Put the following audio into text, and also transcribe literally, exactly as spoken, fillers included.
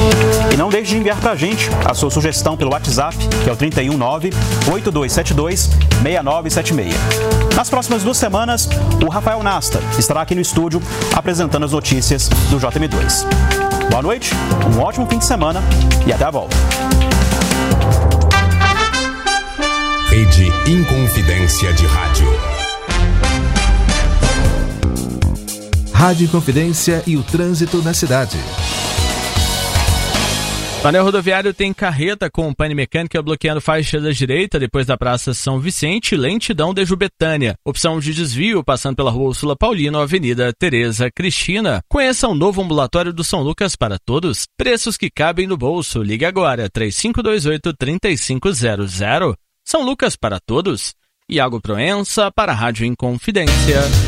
E não deixe de enviar pra gente a sua sugestão pelo WhatsApp, que é o trinta e um nove, oito dois sete dois, seis nove sete seis. Nas próximas duas semanas, o Rafael Nasta estará aqui no estúdio apresentando as notícias do J M dois. Boa noite, um ótimo fim de semana e até a volta. Rede Inconfidência de Rádio. Rádio Inconfidência e o trânsito na cidade. O anel rodoviário tem carreta com pane mecânica bloqueando faixa da direita depois da Praça São Vicente, lentidão de Betânia. Opção de desvio passando pela Rua Úrsula Paulino, Avenida Tereza Cristina. Conheça o novo ambulatório do São Lucas para todos. Preços que cabem no bolso. Ligue agora, três cinco dois oito, três cinco zero zero. São Lucas para todos. Iago Proença para a Rádio Inconfidência.